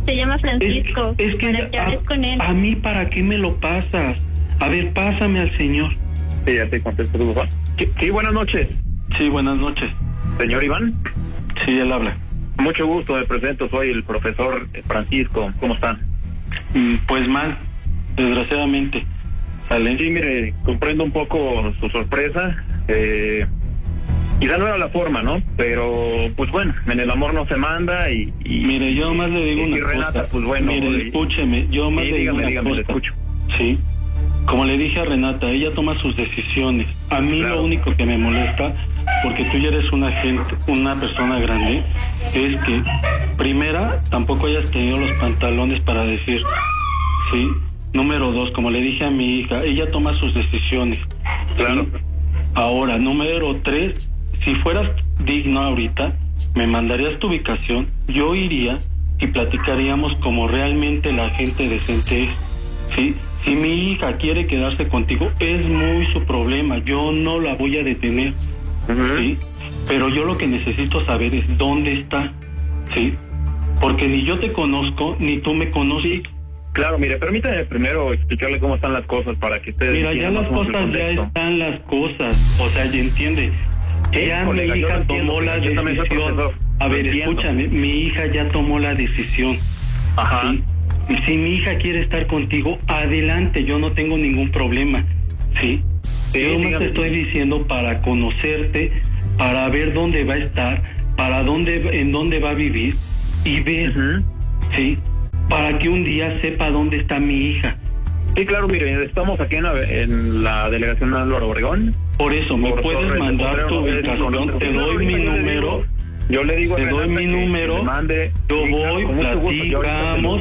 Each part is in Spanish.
Se llama Francisco. Es que para que hables con él. A mí, ¿para qué me lo pasas? A ver, pásame al señor. Sí, ya te contesto, Juan. Sí, buenas noches. Sí, buenas noches. Señor Iván. Sí, él habla. Mucho gusto, me presento, soy el profesor Francisco. ¿Cómo están? Pues mal, desgraciadamente. ¿Sale? Sí, mire, comprendo un poco su sorpresa. Quizá no era la forma, ¿no? Pero, pues bueno, en el amor no se manda y mire, yo más le digo una Renata, cosa. pues bueno. Mire, escúcheme, yo más le digo una dígame, cosa. le escucho. Sí. Como le dije a Renata, ella toma sus decisiones. A mí Lo único que me molesta, porque tú ya eres una persona grande, es que, primera, tampoco hayas tenido los pantalones para decir, sí. Número 2, como le dije a mi hija, ella toma sus decisiones. Claro. ¿Sí? Ahora, número 3, si fueras digno ahorita, me mandarías tu ubicación, yo iría y platicaríamos como realmente la gente decente es, ¿sí? Si mi hija quiere quedarse contigo, es muy su problema, yo no la voy a detener, ¿sí? Pero yo lo que necesito saber es dónde está, ¿sí? Porque ni yo te conozco, ni tú me conoces. Claro, mire, permítame primero explicarle cómo están las cosas para que ustedes... Mira, ya las cosas, ya están las cosas, o sea, ya entiende. Ya mi hija tomó la decisión. A ver, escúchame, mi hija ya tomó la decisión. Ajá. ¿Sí? Y si mi hija quiere estar contigo, adelante, yo no tengo ningún problema, ¿sí? Yo no te estoy diciendo para conocerte, para ver dónde va a estar, en dónde va a vivir y ver, ¿sí? Para que un día sepa dónde está mi hija. Sí, claro, mire, estamos aquí en la delegación de Álvaro Obregón. Por eso, me puedes mandar tu ubicación, te doy mi número. Yo le digo, te doy mi número, yo voy, platicamos,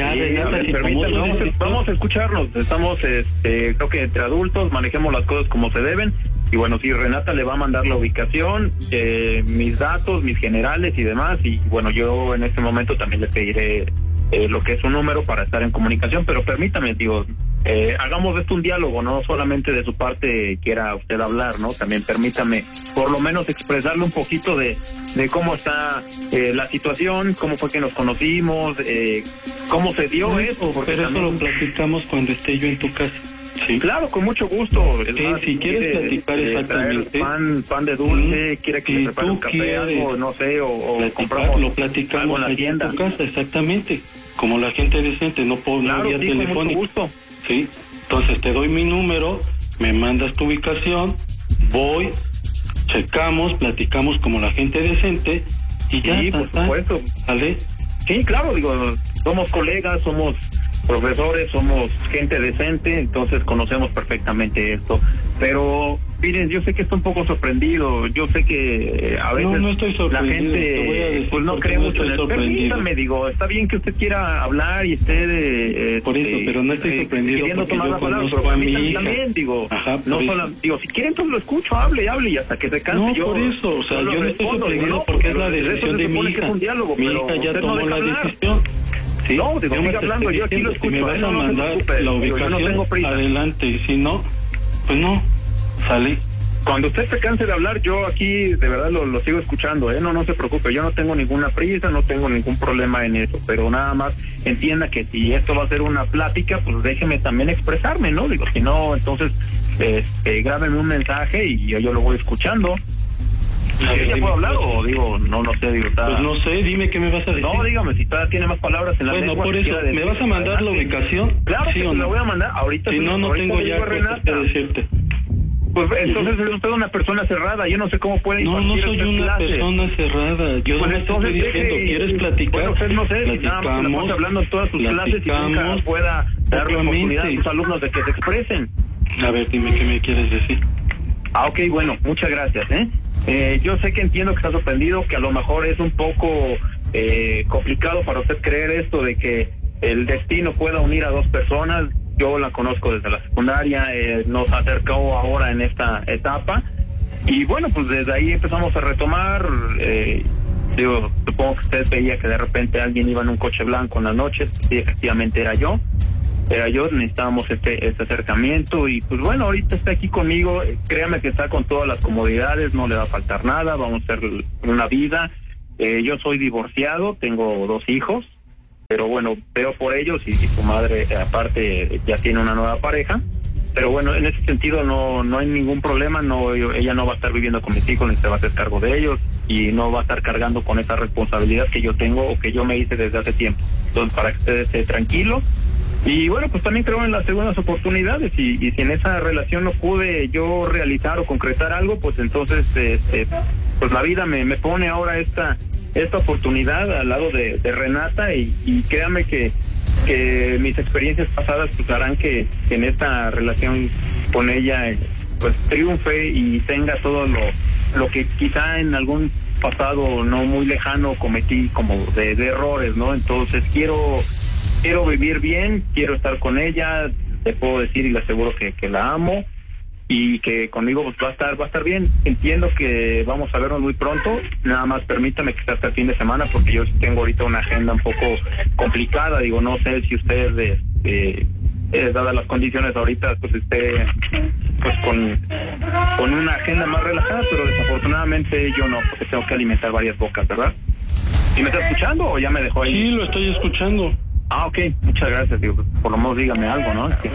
vamos a escucharnos, estamos, creo que entre adultos manejemos las cosas como se deben, y bueno, si Renata le va a mandar la ubicación, mis datos, mis generales y demás, y bueno, yo en este momento también le pediré lo que es un número para estar en comunicación, pero permítame, digo, hagamos de esto un diálogo, no solamente de su parte quiera usted hablar, ¿no? También permítame por lo menos expresarle un poquito de cómo está la situación, cómo fue que nos conocimos, cómo se dio eso. Porque pero también... eso lo platicamos cuando esté yo en tu casa. Sí. Claro, con mucho gusto. Sí, más, si quieres platicar exactamente. Pan de dulce, quiere que le prepare un café, algo, no sé, o compramos lo platicamos algo en la tienda. En tu casa, exactamente. Como la gente decente, no puedo vía telefónica. Con mucho gusto. Sí, entonces te doy mi número, me mandas tu ubicación, voy, checamos, platicamos como la gente decente y ya. Sí, por supuesto. ¿Vale? Sí, claro, digo, somos colegas, somos profesores, somos gente decente, entonces conocemos perfectamente esto. Pero, miren, yo sé que está un poco sorprendido, yo sé que a veces no estoy la gente pues no cree mucho en el... Permítame, digo, está bien que usted quiera hablar y esté por eso, pero no estoy sorprendido queriendo porque tomar yo la palabra, pero conozco a mi hija. También, digo, ajá, no solo, digo, si quiere entonces lo escucho, hable y hasta que se canse. No, yo, por eso, o sea, yo no estoy sorprendido porque es la decisión de mi hija. Mi hija ya tomó la decisión. ¿Sí? No, digo, siga hablando, yo aquí lo escucho. Si me vas a mandar la ubicación, adelante, y si no, pues no, salí. Cuando usted se canse de hablar, yo aquí de verdad lo sigo escuchando, no se preocupe, yo no tengo ninguna prisa, no tengo ningún problema en eso, pero nada más entienda que si esto va a ser una plática, pues déjeme también expresarme, ¿no? Digo, si no, entonces, grábeme un mensaje y yo lo voy escuchando. ¿Ya puedo hablar o digo, no sé, digo, está... Pues no sé, dime qué me vas a decir. No, dígame, si todavía tiene más palabras en la lengua. Bueno, por eso, ¿me vas a mandar la ubicación? Claro, ¿sí que o te no? la voy a mandar ahorita. Si no tengo ya cosas que decirte. Pues entonces es usted una persona cerrada, yo no sé cómo puede impartir. No soy una persona cerrada, yo pues no estoy diciendo, ¿quieres platicar? Bueno, usted no sé, si nada más estamos hablando en todas sus clases y nunca pueda darle oportunidad a sus alumnos de que se expresen. A ver, dime qué me quieres decir. Ok, bueno, muchas gracias, yo sé que entiendo que está sorprendido, que a lo mejor es un poco complicado para usted creer esto de que el destino pueda unir a dos personas. Yo la conozco desde la secundaria, nos acercó ahora en esta etapa y bueno, pues desde ahí empezamos a retomar. Digo, supongo que usted veía que de repente alguien iba en un coche blanco en las noches, y efectivamente era yo, necesitábamos este acercamiento y pues bueno, ahorita está aquí conmigo, créame que está con todas las comodidades, no le va a faltar nada, vamos a hacer una vida. Yo soy divorciado, tengo 2 hijos, pero bueno, veo por ellos y su madre aparte ya tiene una nueva pareja. Pero bueno, en ese sentido no hay ningún problema, ella no va a estar viviendo con mis hijos ni se va a hacer cargo de ellos y no va a estar cargando con esa responsabilidad que yo tengo o que yo me hice desde hace tiempo. Entonces, para que usted esté tranquilo. Y bueno, pues también creo en las segundas oportunidades y si en esa relación no pude yo realizar o concretar algo, pues entonces pues la vida me pone ahora esta oportunidad al lado de Renata y créame que mis experiencias pasadas pues harán que en esta relación con ella pues triunfe y tenga todo lo que quizá en algún pasado no muy lejano cometí como de errores, ¿no? Entonces quiero vivir bien, quiero estar con ella, te puedo decir y le aseguro que la amo y que conmigo pues va a estar bien. Entiendo que vamos a vernos muy pronto, nada más permítame que sea hasta el fin de semana porque yo tengo ahorita una agenda un poco complicada, digo, no sé si usted dadas las condiciones ahorita pues esté pues con una agenda más relajada, pero desafortunadamente yo no, porque tengo que alimentar varias bocas, ¿verdad? ¿Y me está escuchando o ya me dejó ahí? Sí, lo estoy escuchando. Ah, ok, muchas gracias, digo, por lo menos dígame algo, ¿no? Es que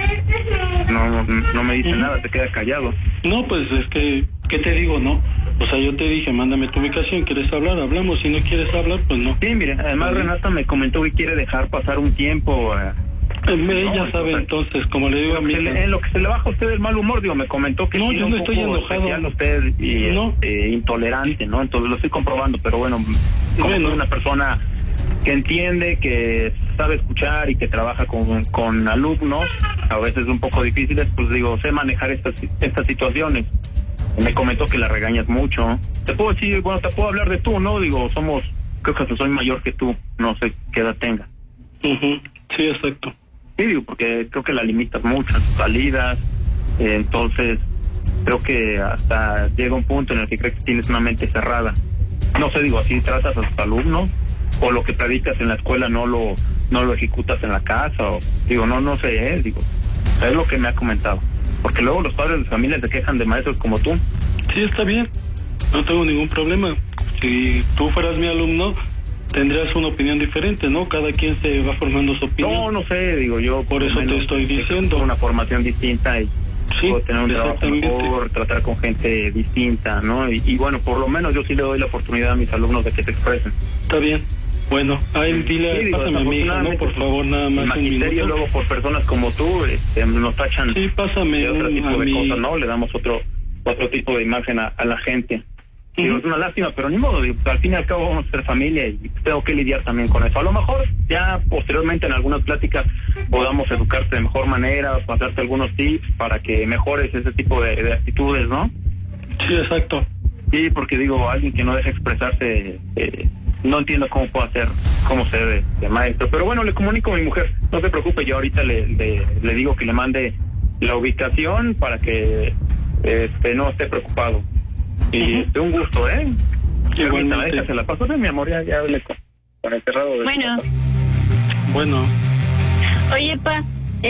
no me dice nada, te quedas callado. No, pues es que, ¿qué te digo, no? O sea, yo te dije, mándame tu ubicación, ¿quieres hablar? Hablamos, si no quieres hablar, pues no. Sí, mire, además Renata me comentó que quiere dejar pasar un tiempo. Ella sabe, entonces, como le digo a mí... En lo que se le baja a usted el mal humor, digo, me comentó que... No, yo no estoy enojado. Usted y no. Intolerante, ¿no? Entonces lo estoy comprobando, pero bueno, como soy una persona que entiende, que sabe escuchar y que trabaja con alumnos, a veces un poco difíciles, pues digo, sé manejar estas situaciones. Me comentó que la regañas mucho. Te puedo decir, bueno, te puedo hablar de tú, ¿no? Digo, creo que soy mayor que tú, no sé qué edad tenga. Sí, exacto. Sí, digo, porque creo que la limitas mucho en tus salidas, entonces creo que hasta llega un punto en el que crees que tienes una mente cerrada. No sé, digo, así tratas a tus alumnos, o lo que predicas en la escuela no lo ejecutas en la casa, o digo, no sé, digo, es lo que me ha comentado. Porque luego los padres de familia se quejan de maestros como tú. Sí, está bien, no tengo ningún problema. Si tú fueras mi alumno, tendrías una opinión diferente, ¿no? Cada quien se va formando su opinión. No sé, digo yo. Por eso te estoy diciendo. Una formación distinta y sí, puedo tener un trabajo mejor, tratar con gente distinta, ¿no? Y bueno, por lo menos yo sí le doy la oportunidad a mis alumnos de que se expresen. Está bien. Bueno, ahí dile, pásame a mi hija, ¿no? Por favor, nada más un minuto. Luego por personas como tú nos tachan sí, pásame de otro tipo de cosas, ¿no? Le damos otro tipo de imagen a la gente. Digo, es una lástima, pero ni modo, digo, al fin y al cabo vamos a ser familia y tengo que lidiar también con eso. A lo mejor ya posteriormente en algunas pláticas podamos educarte de mejor manera, pasarte algunos tips para que mejores ese tipo de actitudes, ¿no? Sí, exacto. Sí, porque digo, alguien que no deja expresarse, no entiendo cómo ser de maestro. Pero bueno, le comunico a mi mujer, no se preocupe, yo ahorita le digo que le mande la ubicación para que no esté preocupado. Y un gusto, Igualmente. Se la paso de mi amor, ya hablé con el cerrado de... Bueno. Oye, pa,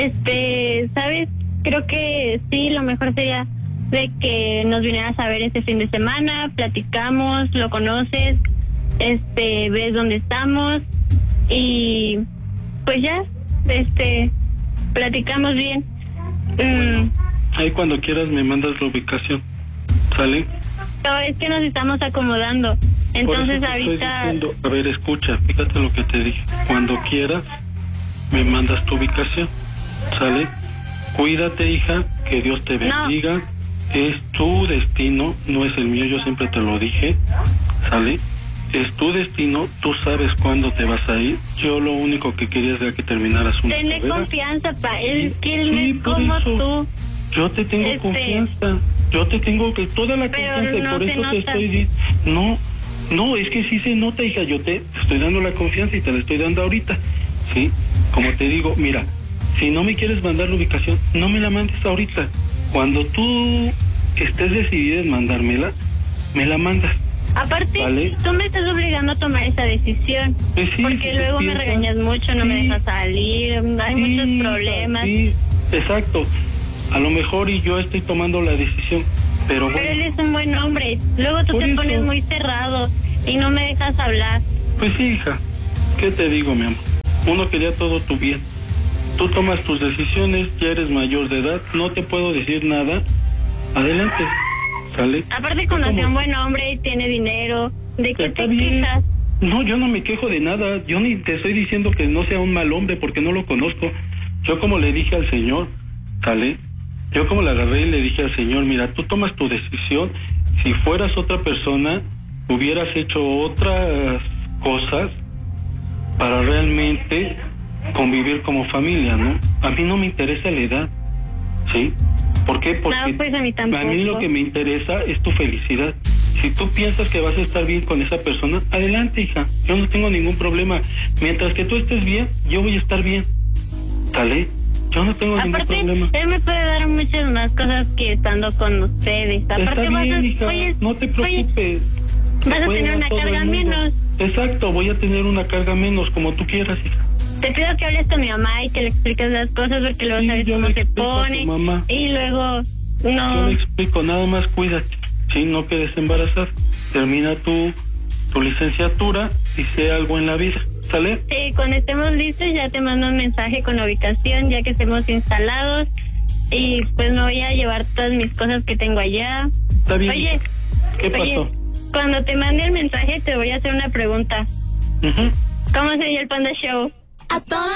¿sabes? Creo que sí, lo mejor sería de que nos vinieras a ver este fin de semana, platicamos, lo conoces, ves dónde estamos y pues ya, platicamos bien. Ahí cuando quieras me mandas la ubicación, ¿sale? No, es que nos estamos acomodando, entonces ahorita... A ver, escucha, fíjate lo que te dije. Cuando quieras me mandas tu ubicación, ¿sale? Cuídate, hija, que Dios te bendiga. No. Es tu destino, no es el mío, yo siempre te lo dije, ¿sale? Es tu destino, tú sabes cuándo te vas a ir. Yo lo único que quería era que terminaras una carrera. Tenle confianza, pa, él es como tú. Yo te tengo confianza, yo te tengo toda la confianza y por eso te estoy diciendo. No, es que sí se nota, hija, yo te estoy dando la confianza y te la estoy dando ahorita, ¿sí? Como te digo, mira, si no me quieres mandar la ubicación, no me la mandes ahorita. Cuando tú estés decidida en mandármela, me la mandas. Aparte, ¿vale? Tú me estás obligando a tomar esa decisión, sí, porque luego me regañas mucho, no me dejas salir, hay muchos problemas. Sí, exacto. A lo mejor y yo estoy tomando la decisión, pero bueno. Pero él es un buen hombre, luego tú te pones muy cerrado y no me dejas hablar. Pues sí, hija, ¿qué te digo, mi amor? Uno quería todo tu bien. Tú tomas tus decisiones, ya eres mayor de edad, no te puedo decir nada. Adelante, ¿sale? Aparte conoció a un buen hombre y tiene dinero. ¿De qué te quejas? No, yo no me quejo de nada. Yo ni te estoy diciendo que no sea un mal hombre porque no lo conozco. Yo como le dije al Señor, ¿sale? Yo como le agarré y le dije al Señor, mira, tú tomas tu decisión. Si fueras otra persona, hubieras hecho otras cosas para realmente convivir como familia, ¿no? A mí no me interesa la edad, ¿sí? ¿Por qué? Porque no, pues a mí tampoco. A mí lo que me interesa es tu felicidad. Si tú piensas que vas a estar bien con esa persona, adelante, hija. Yo no tengo ningún problema. Mientras que tú estés bien, yo voy a estar bien. ¿Sale? Yo no tengo ningún problema. Él me puede dar muchas más cosas que estando con ustedes. Aparte, está bien, hija. No te preocupes. Vas a tener una carga menos. Exacto, voy a tener una carga menos, como tú quieras, hija. Te pido que hables con mi mamá y que le expliques las cosas porque luego sabes cómo se pone. Y luego, no. Yo le explico, nada más cuídate. Sí, no quedes embarazada. Termina tu licenciatura y sé algo en la vida. ¿Sale? Sí, cuando estemos listos ya te mando un mensaje con la ubicación, ya que estemos instalados. Y pues me voy a llevar todas mis cosas que tengo allá. Está bien. Oye, ¿qué pasó? Cuando te mande el mensaje te voy a hacer una pregunta. ¿Cómo sería el Panda Show? A toda